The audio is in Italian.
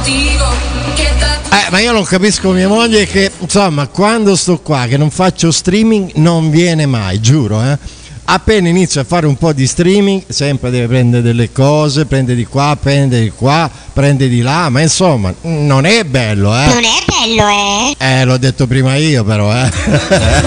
Ma io non capisco mia moglie che, insomma, quando sto qua che non faccio streaming non viene mai, giuro, Appena inizio a fare un po' di streaming sempre deve prendere delle cose, prende di qua, prende di qua, prende di là, ma insomma non è bello, Non è bello, l'ho detto prima io però,